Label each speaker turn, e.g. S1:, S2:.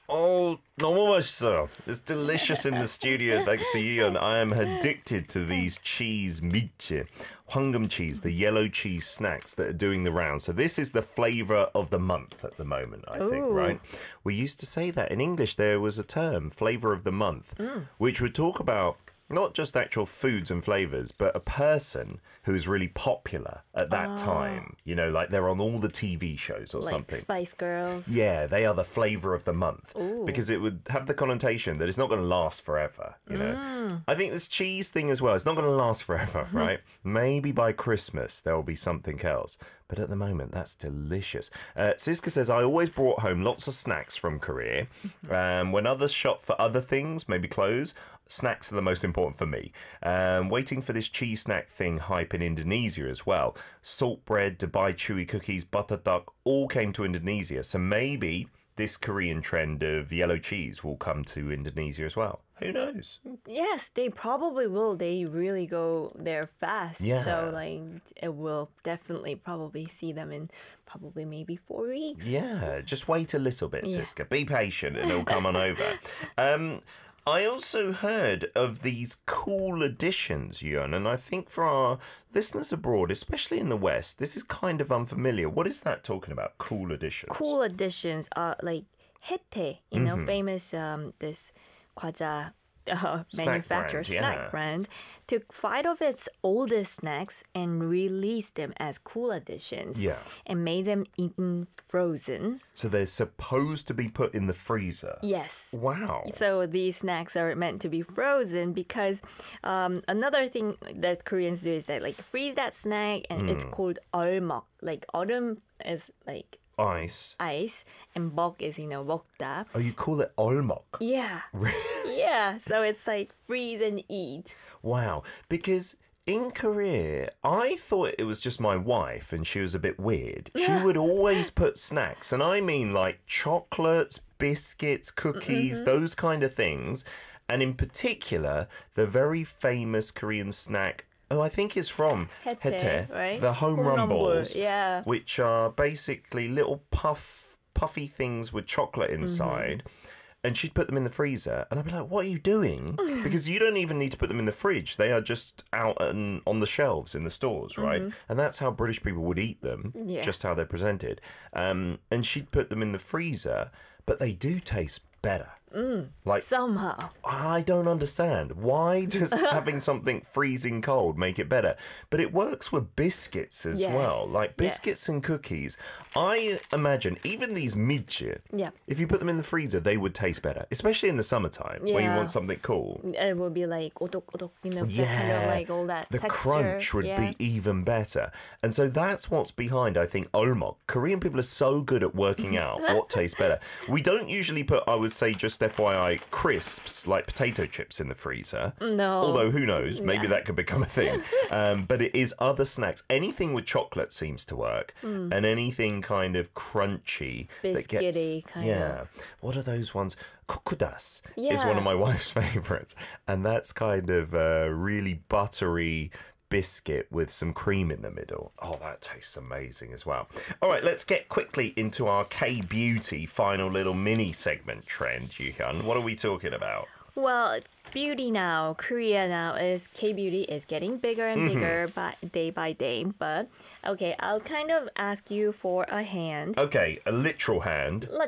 S1: Oh, 너무 맛있어요. It's delicious in the studio thanks to you, and I am addicted to these cheese 미치, 황금 cheese, the yellow cheese snacks that are doing the round. So this is the flavour of the month at the moment, I think,
S2: Ooh.
S1: right? We used to say that in English. There was a term, flavour of the month, which would talk about not just actual foods and flavours, but a person who's really popular at that time. You know, like they're on all the TV shows or
S2: Like
S1: something.
S2: Spice Girls.
S1: Yeah, they are the flavour of the month.
S2: Ooh.
S1: Because it would have the connotation that it's not going to last forever, you know. I think this cheese thing as well, it's not going to last forever, right? Maybe by Christmas there will be something else. But at the moment, that's delicious. Siska says, I always brought home lots of snacks from Korea. When others shop for other things, maybe clothes, snacks are the most important for me. Waiting for this cheese snack thing hype in Indonesia as well. Salt bread, Dubai chewy cookies, butter duck, all came to Indonesia. So maybe this Korean trend of yellow cheese will come to Indonesia as well. Who knows?
S2: Yes, they probably will. They really go there fast.
S1: Yeah.
S2: So like it will definitely probably see them in probably maybe 4 weeks.
S1: Yeah, just wait a little bit,
S2: Yeah.
S1: Siska. Be patient and it'll come on over. I also heard of these cool editions, Yuan, and I think for our listeners abroad, especially in the West, this is kind of unfamiliar. What is that talking about, cool editions?
S2: Cool additions are like Hete, you know, famous this 과자 manufacturer,
S1: brand, yeah.
S2: snack brand, took 5 of its oldest snacks and released them as cool editions.
S1: Yeah.
S2: And made them eaten frozen.
S1: So they're supposed to be put in the freezer.
S2: Yes.
S1: Wow.
S2: So these snacks are meant to be frozen because another thing that Koreans do is that like freeze that snack and it's called 얼먹. Like autumn is like
S1: Ice.
S2: ice and 먹 is, you know, 먹다.
S1: Oh, you call it olmok?
S2: Yeah. Yeah. So it's like freeze and eat.
S1: Wow. Because in Korea, I thought it was just my wife and she was a bit weird. She would always put snacks, and I mean like chocolates, biscuits, cookies, those kind of things. And in particular, the very famous Korean snack, I think is from
S2: Hete, right?
S1: the home run
S2: Home run ball,
S1: balls,
S2: yeah.
S1: which are basically little puffy things with chocolate inside. And she'd put them in the freezer, and I'd be like, what are you doing? Because you don't even need to put them in the fridge. They are just out and on the shelves in the stores, right? And that's how British people would eat them,
S2: Yeah.
S1: just how they're presented. And she'd put them in the freezer, but they do taste better. Like,
S2: Somehow.
S1: I don't understand. Why does having something freezing cold make it better? But it works with biscuits as
S2: Yes,
S1: well. Like
S2: yes.
S1: biscuits and cookies. I imagine even these michi,
S2: Yeah.
S1: if you put them in the freezer, they would taste better. Especially in the summertime where you
S2: Yeah.
S1: want something cool.
S2: It will be like 오독오독, you know, that kind of like all that
S1: the
S2: texture.
S1: crunch would
S2: Yeah.
S1: be even better. And so that's what's behind, I think, olmok. Korean people are so good at working out what tastes better. We don't usually put, I would say, just FYI, crisps like potato chips in the freezer.
S2: No.
S1: Although, who knows, maybe
S2: Yeah.
S1: that could become a thing. But it is other snacks. Anything with chocolate seems to work. And anything kind of crunchy. that gets,
S2: Biscuity kind
S1: yeah.
S2: of.
S1: What are those ones? Kukudas is
S2: Yeah.
S1: one of my wife's favourites. And that's kind of a really buttery biscuit with some cream in the middle. Oh, that tastes amazing as well. All right, let's get quickly into our K-beauty final little mini segment trend, Yuhyun. What are we talking about?
S2: Well, beauty now, Korea now is K-beauty is getting bigger and bigger by day. But okay, I'll kind of ask you for a hand.
S1: Okay, a literal hand.